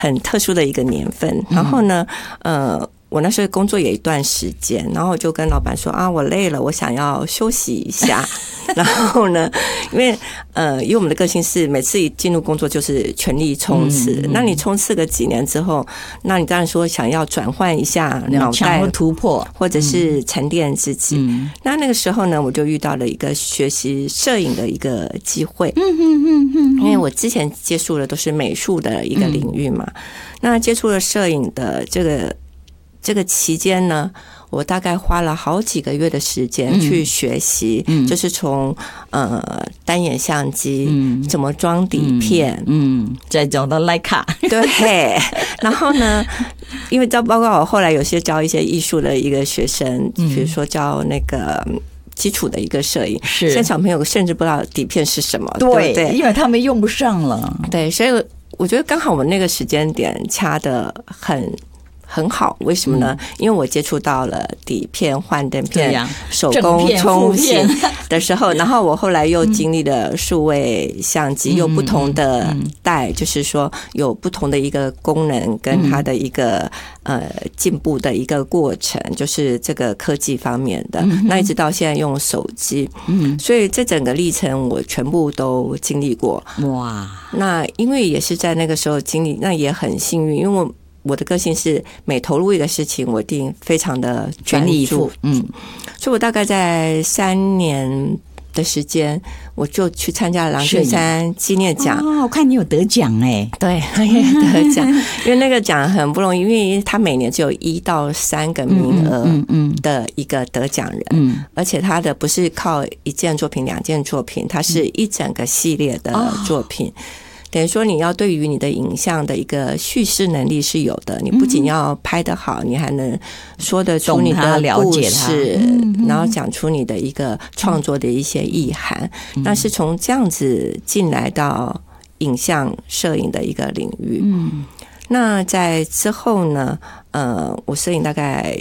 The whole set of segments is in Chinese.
很特殊的一个年份。然后呢，我那时候工作也一段时间，然后我就跟老板说啊，我累了，我想要休息一下。然后呢，因为我们的个性是每次一进入工作就是全力冲刺，那你冲刺个几年之后，那你当然说想要转换一下脑袋， 突破， 或者是沉淀自己。那个时候呢，我就遇到了一个学习摄影的一个机会。因为我之前接触的都是美术的一个领域嘛，那接触了摄影的这个期间呢，我大概花了好几个月的时间去学习，就是从单眼相机怎么装底片， 再讲到徕卡， 对，然后呢，因为包括我后来有些教一些艺术的一个学生，比如说教那个基础的一个摄影， 是现在小朋友甚至不知道底片是什么， 对， 对， 因为他们用不上了， 对，所以我觉得刚好我那个时间点掐得很好，为什么呢？因为我接触到了底片、幻灯片、手工冲洗的时候，然后我后来又经历了数位相机，有不同的带，就是说有不同的一个功能跟它的一个进步的一个过程，就是这个科技方面的。那一直到现在用手机，所以这整个历程我全部都经历过。哇！那因为也是在那个时候经历，那也很幸运，因为我的个性是每投入一个事情，我一定非常的全力以赴。 所以我大概在3年的时间，我就去参加了郎俊山纪念奖。 我看你有得奖哎， 对，得奖，因为那个奖很不容易，因为他每年只有1到3个名额的一个得奖人，而且他的不是靠1件作品、2件作品，他是一整个系列的作品。等于说你要对于你的影像的一个叙事能力是有的，你不仅要拍得好，你还能说得出你的故事，然后讲出你的一个创作的一些意涵。那是从这样子进来到影像摄影的一个领域。那在之后呢，我摄影大概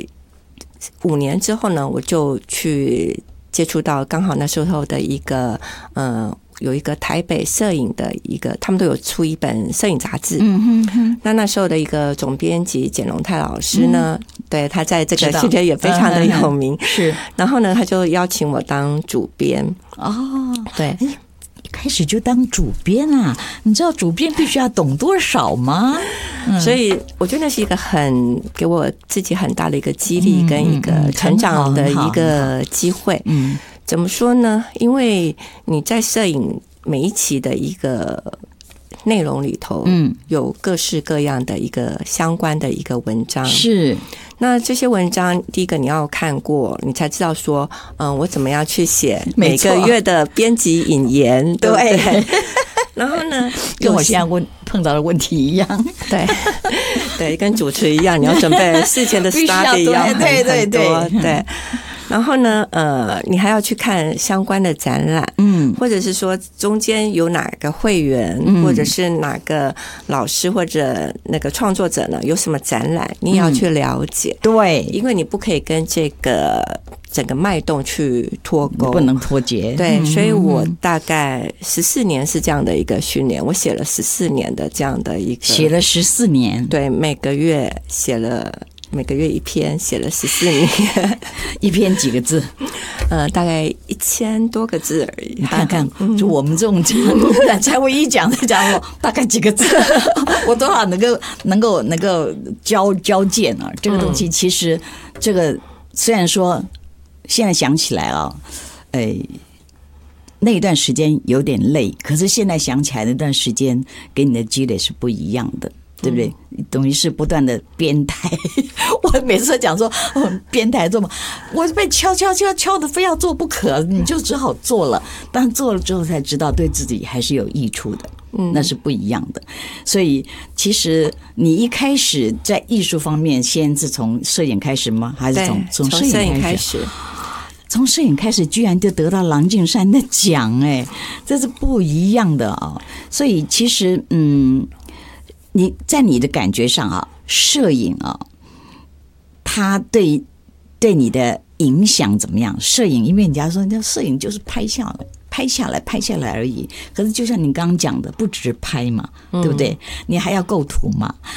5年之后呢，我就去接触到刚好那时候的一个有一个台北摄影的一个，他们都有出一本摄影杂志。那时候的一个总编辑简龙泰老师呢，对，他在这个世界也非常的有名。是，然后呢，他就邀请我当主编。对。 一开始就当主编啊？你知道主编必须要懂多少吗？ 所以我觉得那是一个给我自己很大的一个激励跟一个成长的一个机会。怎么说呢？因为你在摄影每一期的一个内容里头，有各式各样的一个相关的一个文章。是，那这些文章，第一个你要看过，你才知道说，我怎么样去写每个月的编辑引言，对不对？然后呢， 跟我现在碰到的问题一样， 对对，跟主持一样，你要准备事前的 study 要很多，对。然后呢，你还要去看相关的展览，或者是说中间有哪个会员，或者是哪个老师或者那个创作者呢，有什么展览，你也要去了解。对，因为你不可以跟这个整个脉动去脱钩， 不能脱节。 对，所以我大概14年是这样的一个训练，我写了14年的这样的一个， 写了14年， 对，每个月1篇，写了14年， 一篇几个字？ 大概1000多个字而已。 你看看，就我们这种才唯一讲大概几个字，我多少能够交件啊？这个东西其实，这个虽然说现在想起来啊，那一段时间有点累，可是现在想起来那段时间给你的积累是不一样的。对不对？等于是不断的编台。我每次讲说编台做嘛，我被敲的非要做不可，你就只好做了。但做了之后才知道对自己还是有益处的，那是不一样的。所以其实你一开始在艺术方面，先是从摄影开始吗？还是从摄影开始？从摄影开始，居然就得到郎俊山的奖，这是不一样的啊！所以其实你在你的感觉上啊，摄影啊，它对你的影响怎么样？摄影，因为人家说摄影就是拍下来而已。可是就像你刚刚讲的，不只是拍嘛，对不对？你还要构图嘛，